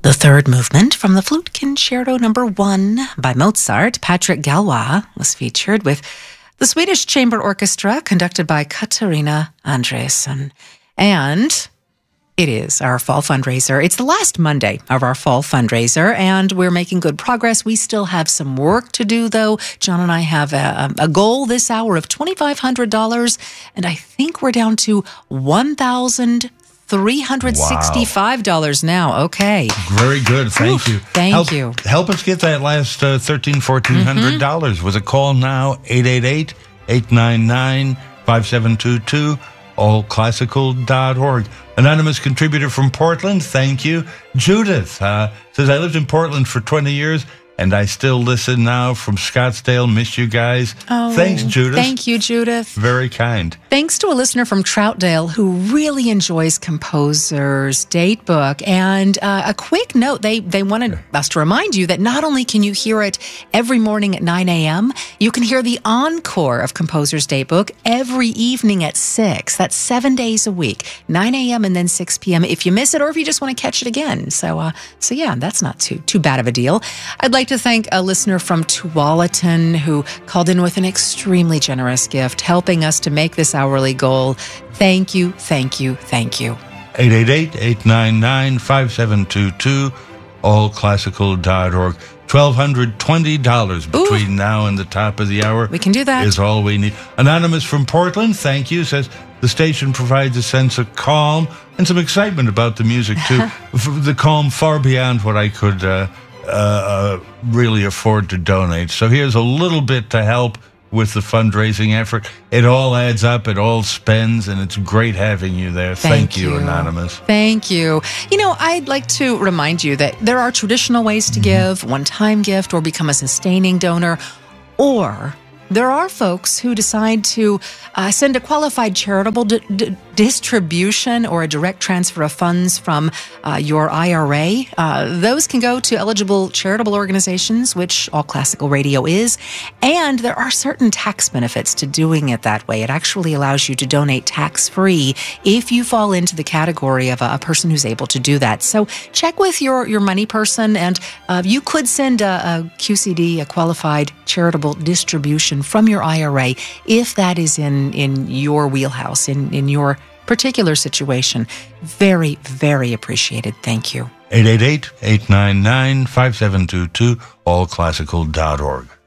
The third movement from the Flute Concerto No. 1 by Mozart, Patrick Galois, was featured with the Swedish Chamber Orchestra conducted by Katarina Andresson. And it is our fall fundraiser. It's the last Monday of our fall fundraiser, and we're making good progress. We still have some work to do, though. John and I have a goal this hour of $2,500, and I think we're down to $1,365 now. Okay. Very good. Thank you. Thank you. Help us get that last $1,400. With a call now, 888-899-5722, allclassical.org. Anonymous contributor from Portland, thank you. Judith says, I lived in Portland for 20 years, and I still listen now from Scottsdale. Miss you guys. Oh, thanks, Judith. Thank you, Judith. Very kind. Thanks to a listener from Troutdale who really enjoys Composer's Datebook. And a quick note, they wanted us to remind you that not only can you hear it every morning at 9 a.m., you can hear the encore of Composer's Datebook every evening at 6. That's 7 days a week, 9 a.m. and then 6 p.m. if you miss it or if you just want to catch it again. So yeah, that's not too bad of a deal. I'd like to thank a listener from Tualatin who called in with an extremely generous gift, helping us to make this hourly goal. Thank you, thank you, thank you. 888-899-5722, allclassical.org. $1,220 between now and the top of the hour. We can do that. Is all we need. Anonymous from Portland, thank you, says, the station provides a sense of calm and some excitement about the music, too. The calm far beyond what I could really afford to donate. So here's a little bit to help with the fundraising effort. It all adds up, it all spends, and it's great having you there. Thank you, Anonymous. Thank you. You know, I'd like to remind you that there are traditional ways to give, one-time gift, or become a sustaining donor, or there are folks who decide to send a qualified charitable distribution or a direct transfer of funds from your IRA. Those can go to eligible charitable organizations, which All Classical Radio is. And there are certain tax benefits to doing it that way. It actually allows you to donate tax-free if you fall into the category of a person who's able to do that. So check with your money person, and you could send a QCD, a qualified charitable distribution from your IRA if that is in your wheelhouse, in your particular situation. Very, very appreciated. Thank you. 888-899-5722, allclassical.org.